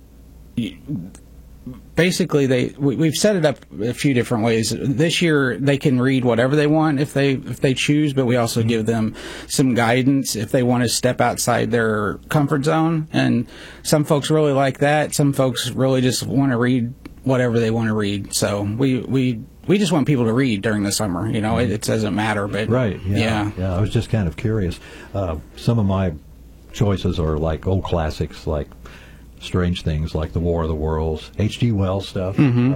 Basically, we've set it up a few different ways. This year, they can read whatever they want if they choose, but we also give them some guidance if they want to step outside their comfort zone. And some folks really like that. Some folks really just want to read whatever they want to read. So we just want people to read during the summer. It doesn't matter. But right, yeah. I was just kind of curious. Some of my choices are like old classics, like strange things like The War of the Worlds, H.G. Wells stuff.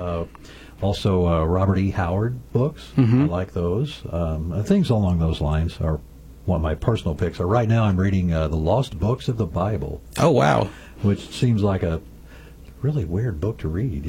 Also Robert E. Howard books. I like those. Things along those lines are one of my personal picks. Right now I'm reading The Lost Books of the Bible. Oh, wow. Which seems like a really weird book to read,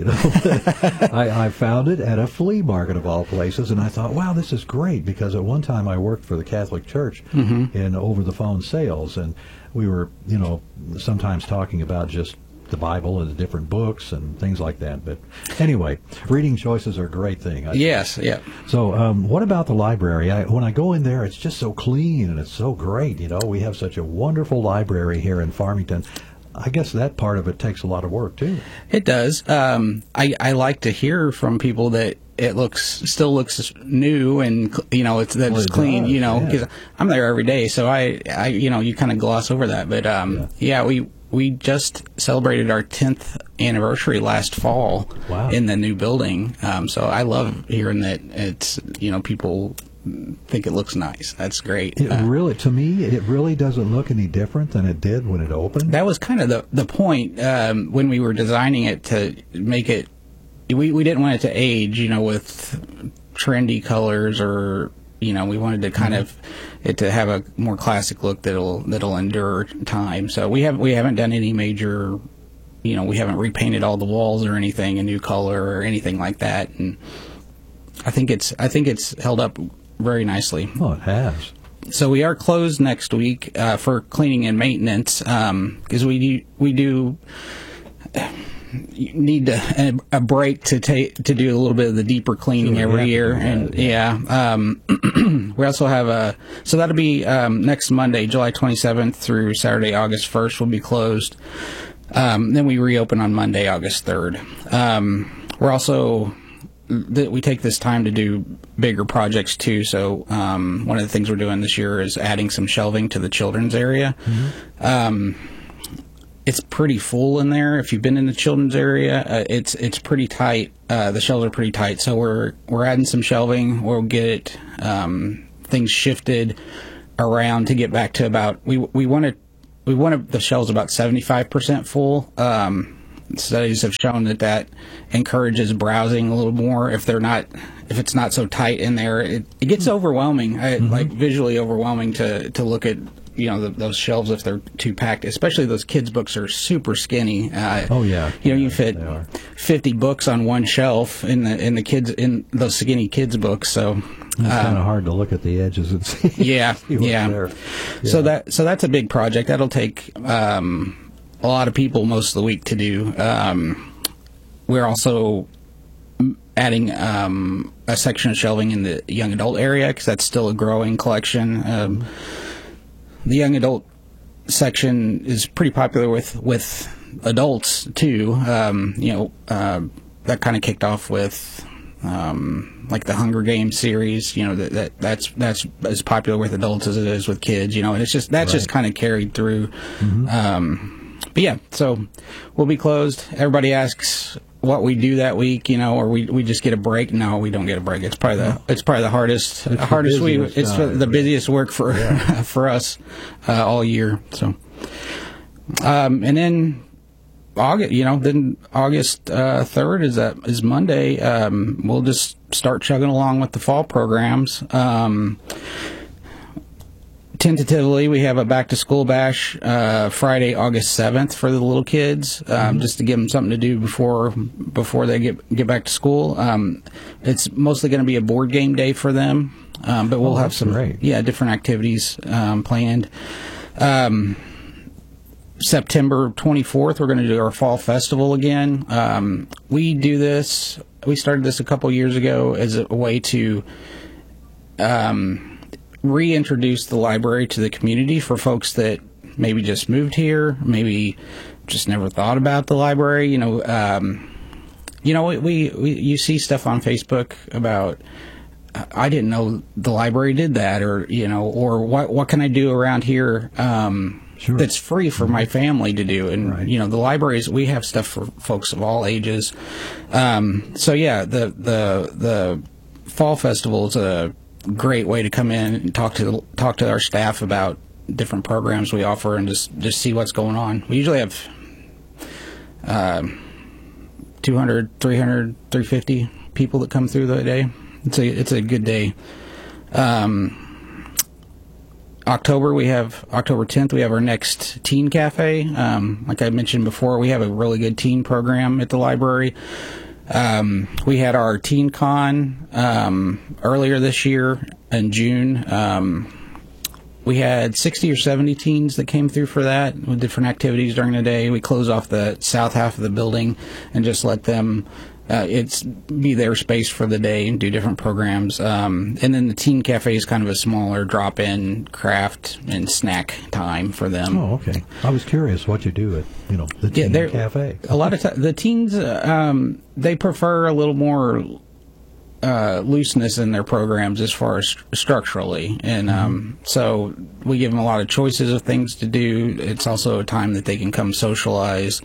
I found it at a flea market of all places, and I thought, wow, this is great, because at one time I worked for the Catholic Church in over-the-phone sales, and we were, sometimes talking about just the Bible and the different books and things like that. But anyway, reading choices are a great thing. Yes, yeah. So what about the library? When I go in there, it's just so clean and it's so great. We have such a wonderful library here in Farmington. I guess that part of it takes a lot of work, too. It does. I like to hear from people that it still looks new, and it's clean. Because I'm there every day, so I you kind of gloss over that. But we just celebrated our 10th anniversary last fall in the new building. So I love hearing that it's people think it looks nice. That's great. To me, it really doesn't look any different than it did when it opened. That was kind of the point when we were designing it, to make it. We didn't want it to age, with trendy colors, or we wanted to kind of it to have a more classic look that'll endure time. So we haven't done any major. We haven't repainted all the walls or anything a new color or anything like that, and I think it's held up very nicely. Oh, it has. So we are closed next week for cleaning and maintenance, because we do need a break to do a little bit of the deeper cleaning every year, and we also have so that'll be next Monday, July 27th through Saturday, August 1st. Will be closed. Then we reopen on Monday, August 3rd. We're also we take this time to do bigger projects too. So one of the things we're doing this year is adding some shelving to the children's area. It's pretty full in there. If you've been in the children's area, it's pretty tight. The shelves are pretty tight. So we're adding some shelving. We'll get things shifted around to get back to about we want the shelves about 75% full. Studies have shown that encourages browsing a little more. If it's not so tight in there, it gets overwhelming. Like visually overwhelming to look at. Those shelves if they're too packed, especially those kids' books are super skinny. You fit 50 books on one shelf in those skinny kids' books. So it's kind of hard to look at the edges and see. see what's there. So that's a big project. That'll take a lot of people most of the week to do. We're also adding a section of shelving in the young adult area because that's still a growing collection. The young adult section is pretty popular with adults too. That kind of kicked off with like the Hunger Games series. That's as popular with adults as it is with kids. And it's just just kind of carried through. But yeah, so we'll be closed. Everybody asks what we do that week, or we just get a break. No, we don't get a break. It's probably the hardest week. It's the busiest work for us all year. So, and then August 3rd is Monday. We'll just start chugging along with the fall programs. Tentatively, we have a back-to-school bash Friday, August 7th for the little kids, just to give them something to do before they get back to school. It's mostly going to be a board game day for them, but we'll have some different activities planned. September 24th, we're going to do our fall festival again. We started this a couple years ago as a way to reintroduce the library to the community for folks that maybe just moved here, maybe just never thought about the library. You see stuff on Facebook about I didn't know the library did that, or what can I do around here that's free for my family to do. And the libraries, we have stuff for folks of all ages. The fall festival is a great way to come in and talk to our staff about different programs we offer and just see what's going on. We usually have 200, 300, 350 people that come through the day. It's a good day. October 10th, we have our next teen cafe. Like I mentioned before, we have a really good teen program at the library. We had our Teen Con earlier this year in June. We had 60 or 70 teens that came through for that with different activities during the day. We close off the south half of the building and just let them be their space for the day and do different programs. And then the Teen Cafe is kind of a smaller drop-in craft and snack time for them. Oh, okay. I was curious what you do at the Teen Cafe. A lot of the teens they prefer a little more looseness in their programs as far as structurally, and so we give them a lot of choices of things to do. It's also a time that they can come socialize.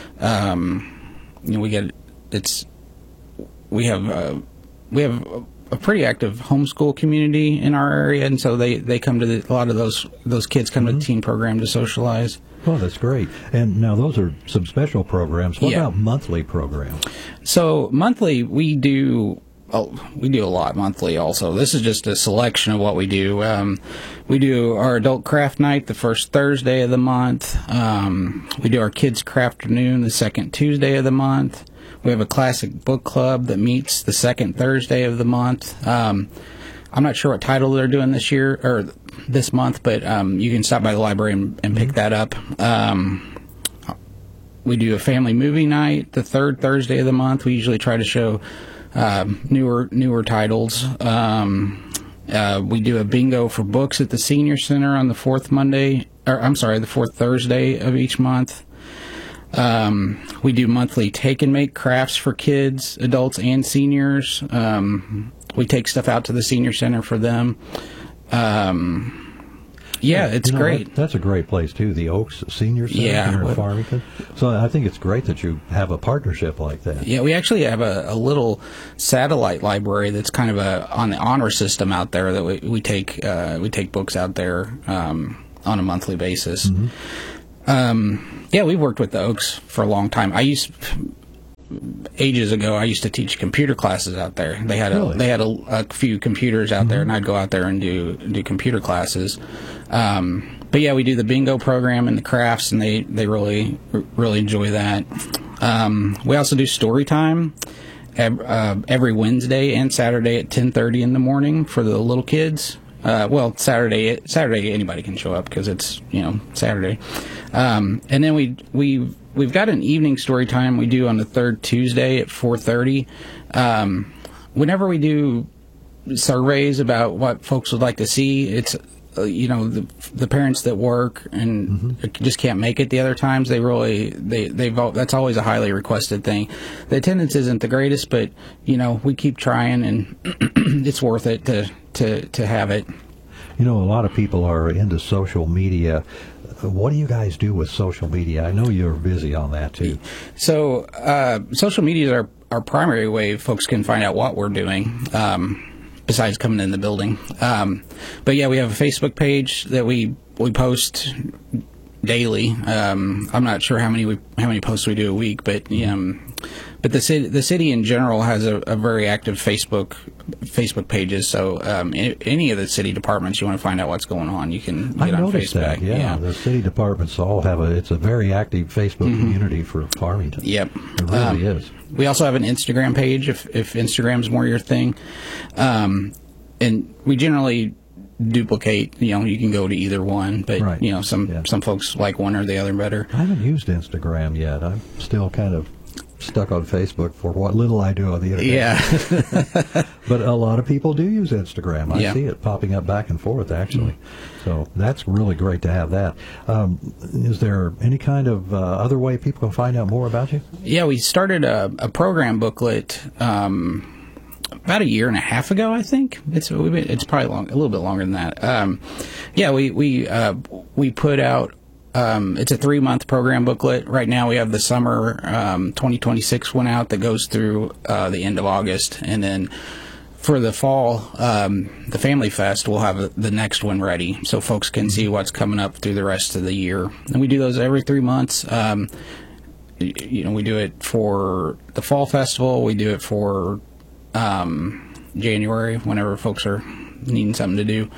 We have a pretty active homeschool community in our area, and so they come to a lot of those kids come to the teen program to socialize. Oh, that's great. And now those are some special programs. What about monthly programs? So monthly, we do a lot monthly also. This is just a selection of what we do. We do our adult craft night the first Thursday of the month. We do our kids craft afternoon the second Tuesday of the month. We have a classic book club that meets the second Thursday of the month. I'm not sure what title they're doing this year or this month, but you can stop by the library and pick that up. We do a family movie night the third Thursday of the month. We usually try to show newer titles. We do a bingo for books at the Senior Center on the fourth Thursday of each month. We do monthly take and make crafts for kids, adults, and seniors. We take stuff out to the Senior Center for them. It's great. That's a great place, too, the Oaks Senior Center here in Farmington. So I think it's great that you have a partnership like that. Yeah, we actually have a little satellite library that's kind of on the honor system out there that we take books out there on a monthly basis. We've worked with the Oaks for a long time. Ages ago, I used to teach computer classes out there. They had a few computers out there, and I'd go out there and do computer classes. We do the bingo program and the crafts, and they really enjoy that. We also do story time every Wednesday and Saturday at 10:30 in the morning for the little kids. Saturday anybody can show up because it's Saturday. And then we've got an evening story time we do on the third Tuesday at 4:30. Whenever we do surveys about what folks would like to see, it's the parents that work and just can't make it the other times. That's always a highly requested thing. The attendance isn't the greatest, but we keep trying, and it's worth it to have it. A lot of people are into social media. What do you guys do with social media? I know you're busy on that too. So social media is our primary way folks can find out what we're doing. Besides coming in the building. We have a Facebook page that we post daily. I'm not sure how many posts we do a week, but the city in general has a very active Facebook pages. So any of the city departments, you want to find out what's going on, you can get on Facebook. That, yeah. The city departments all have it's a very active Facebook community for Farmington. Yep, it really is. We also have an Instagram page if Instagram's more your thing, and we generally duplicate. You can go to either one, but some folks like one or the other better. I haven't used Instagram yet. I'm still kind of stuck on Facebook for what little I do on the internet. Yeah. But a lot of people do use Instagram. I see it popping up back and forth, actually. So that's really great to have that. Is there any kind of other way people can find out more about you? Yeah, we started a program booklet about a year and a half ago, I think. It's probably a little bit longer than that. We put out. It's a 3-month program booklet. Right now we have the summer 2026 one out that goes through the end of August. And then for the fall, the Family Fest, we'll have the next one ready so folks can see what's coming up through the rest of the year. And we do those every 3 months. We do it for the Fall Festival. We do it for January whenever folks are needing something to do.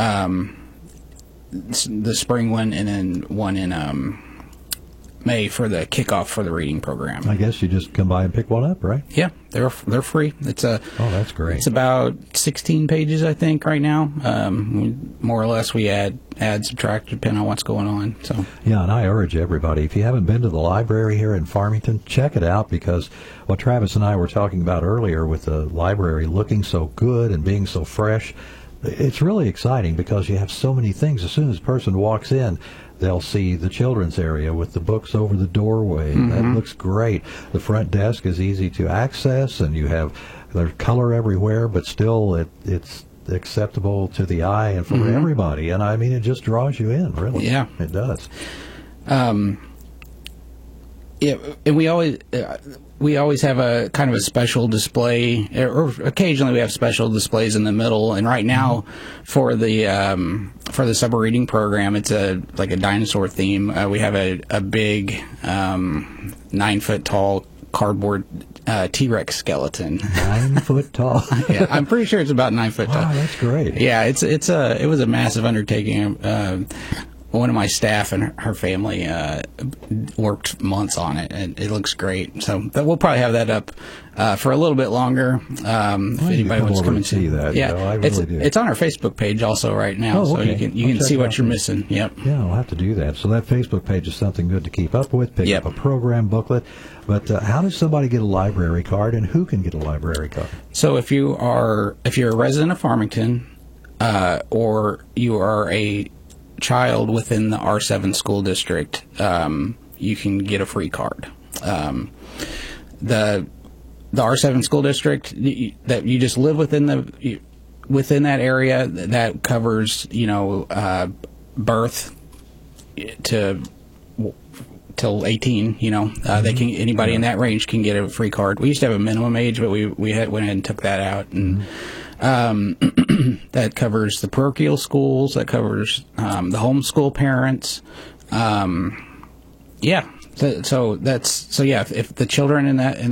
The spring one, and then one in May for the kickoff for the reading program. I guess you just come by and pick one up, right? Yeah, they're free. That's great. It's about 16 pages, I think, right now. More or less, we add, subtract, depending on what's going on. So yeah, and I urge everybody, if you haven't been to the library here in Farmington, check it out, because what Travis and I were talking about earlier with the library looking so good and being so fresh, it's really exciting because you have so many things. As soon as a person walks in, they'll see the children's area with the books over the doorway. That looks great. The front desk is easy to access, and there's color everywhere, but still it's acceptable to the eye and for everybody. And I mean, it just draws you in, really. Yeah. It does. And we always have a kind of a special display, or occasionally we have special displays in the middle. And right now, for the summer reading program, it's like a dinosaur theme. We have a big 9-foot tall cardboard T-Rex skeleton. 9 foot tall. Yeah, I'm pretty sure it's about 9 foot tall. Wow, that's great. Yeah, it was a massive undertaking. one of my staff and her family worked months on it, and it looks great. So we'll probably have that up for a little bit longer. If anybody wants to come and see that, yeah, I really do. It's on our Facebook page also right now, so you can see what you're missing. Yep. Yeah, I'll have to do that. So that Facebook page is something good to keep up with. Pick up a program booklet. But how does somebody get a library card, and who can get a library card? So if you're a resident of Farmington, or you are a child within the R7 school district, you can get a free card. The R7 school district that you just live within that area, that covers birth to till 18. They can, anybody in that range can get a free card. We used to have a minimum age, but we went ahead and took that out, and that covers the parochial schools, that covers the homeschool parents. If the children in